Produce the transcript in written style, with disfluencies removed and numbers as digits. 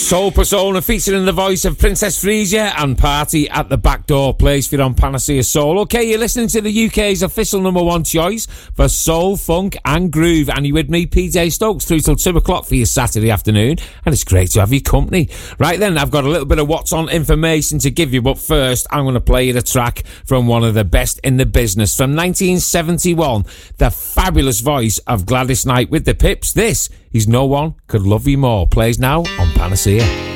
Soul Persona featuring the voice of Princess Frisia and Party at the Back Door plays for you on Panacea Soul. Okay, you're listening to the UK's official number one choice for soul, funk and groove. And you're with me, PJ Stokes, through till 2 o'clock for your Saturday afternoon. And it's great to have your company. Right then, I've got a little bit of what's on information to give you. But first, I'm going to play you the track from one of the best in the business. From 1971, the fabulous voice of Gladys Knight with the Pips. This is No One Could Love You More. Plays now on Panacea.